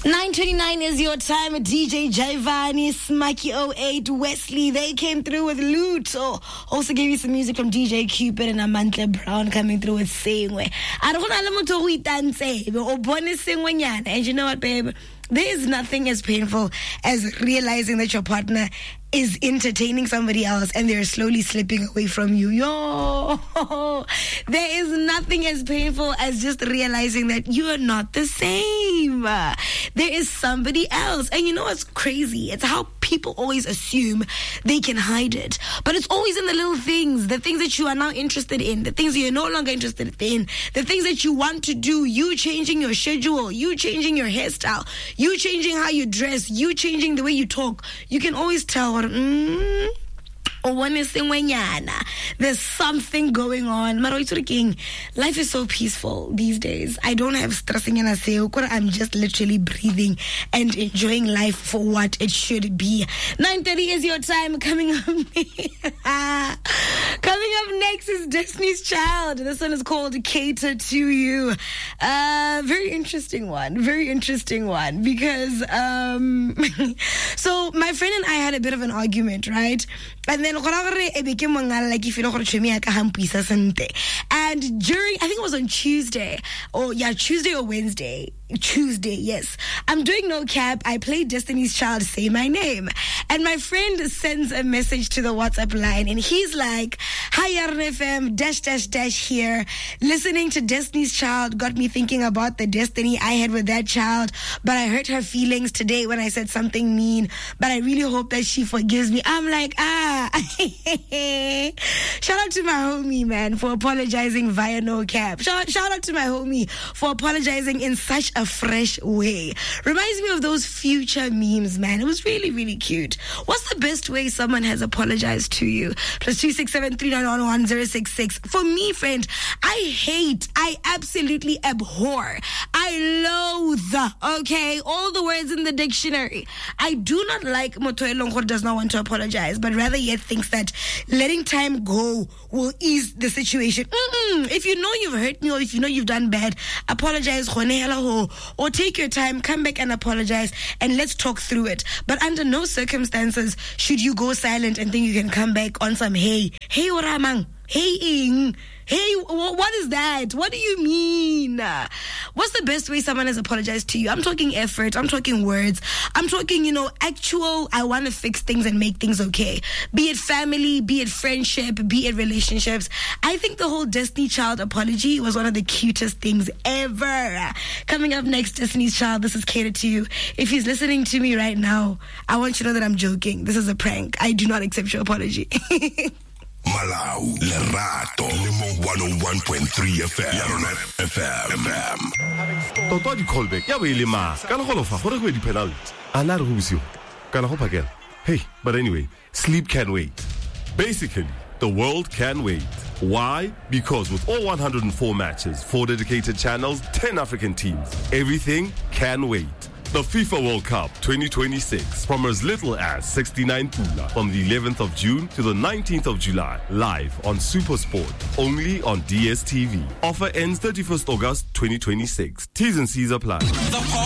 9:29 is your time. DJ Jaivani, Smacky 08, Wesley, they came through with Loot. Also gave you some music from DJ Cupid and Amantle Brown coming through with Singwe. I don't know, and you know what, babe? There is nothing as painful as realizing that your partner is entertaining somebody else and they're slowly slipping away from you. There is nothing as painful as just realizing that you are not the same. There is somebody else. And you know what's crazy? It's how people always assume they can hide it. But it's always in the little things, the things that you are now interested in, the things that you're no longer interested in, the things that you want to do, you changing your schedule, you changing your hairstyle, you changing how you dress, you changing the way you talk. You can always tell there's something going on. Life is so peaceful these days. I don't have stressing in a sale. I'm just literally breathing and enjoying life for what it should be. 9:30 is your time. Coming up next is Destiny's Child. This one is called Cater to You. Very interesting one because so my friend and I had a bit of an argument, right? And then and during, I think it was on Tuesday or Wednesday, yes, I'm doing no cap. I played Destiny's Child, Say My Name, and my friend sends a message to the WhatsApp line and he's like, hi RFM -- here, listening to Destiny's Child got me thinking about the destiny I had with that child, but I hurt her feelings today when I said something mean, but I really hope that she forgives me. I'm like, shout out to my homie, man, for apologizing via no cap. Shout out to my homie for apologizing in such a fresh way. Reminds me of those Future memes, man. It was really, really cute. What's the best way someone has apologized to you? +267 391 1066. For me, friend, I absolutely abhor, I loathe, okay, all the words in the dictionary. I do not like Motoelong who does not want to apologize, but rather yet thinks that letting time go will ease the situation. If you know you've hurt me or if you know you've done bad, apologize, or take your time, come back and apologize, and let's talk through it. But under no circumstances should you go silent and think you can come back on some hey Oramang, hey, what is that? What do you mean? What's the best way someone has apologized to you? I'm talking effort. I'm talking words. I'm talking, actual, I want to fix things and make things okay. Be it family, be it friendship, be it relationships. I think the whole Destiny Child apology was one of the cutest things ever. Coming up next, Destiny's Child, this is Cater to You. If he's listening to me right now, I want you to know that I'm joking. This is a prank. I do not accept your apology. Malau, Lerato, Limo 101.3 FM. Toto di callback. Ya be le ma. Kana go lofa gore go di penalty. Ana re go busio. Kana go phakela. Hey, but anyway, sleep can wait. Basically, the world can wait. Why? Because with all 104 matches, 4 dedicated channels, 10 African teams, everything can wait. The FIFA World Cup 2026 from as little as 69 pula from the 11th of June to the 19th of July, live on SuperSport, only on DSTV. Offer ends 31st August 2026. T's and C's apply.